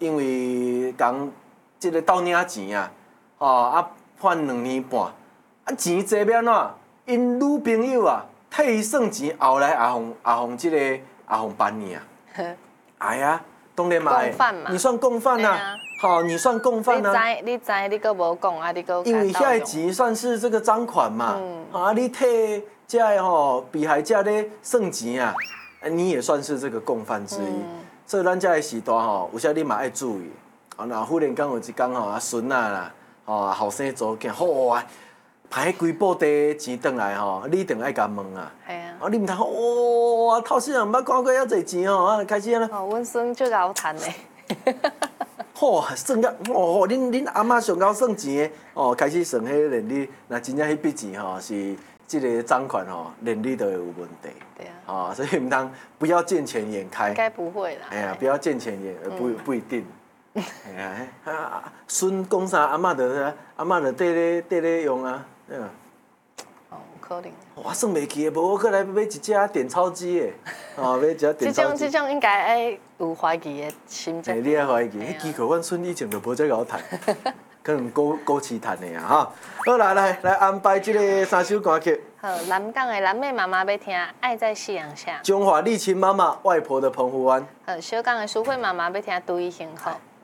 因为讲这个斗领钱啊，判2年半，钱济要安怎？因女朋友啊，替伊算钱，后来阿红这个阿红办你啊。哎呀，当然嘛，你算共犯啊，你算共犯啊。 你知，你搁无讲啊，你搁因为遐个钱算是这个赃款嘛，你替这个被害者咧算钱啊，你也算是这个共犯之一。所以咱这个时代有时你嘛爱注意，那忽然间有一天孙仔啦，后生做囝，好啊，排规布袋钱转来你一定爱甲问啊。 系啊。 你唔通哇，透死人毋捌看过遐侪钱开始安尼。 阮孙最高赚的。 算甲恁阿嬷上高算钱的开始算迄连你，若真正迄笔钱是这个赃款连你都有问题。 对啊。 所以唔通不要见钱眼开。 应该不会啦。 哎呀，不要见钱眼，不一定。哎呀，孙讲啥阿嬷就缀咧用啊。 可能。 我算袂起的，无我过来买一只点钞机的，买一只点钞机。 这种应该爱有怀疑的心情。 你爱怀疑，迄机构阮孙以前就无这够赚，可能高市赚的啊好来安排这个3首歌曲。 好，南港的蓝妹妈妈要听《爱在夕阳下》。 中华丽琴妈妈外婆的澎湖湾。 小港的淑慧妈妈要听《独一幸福》。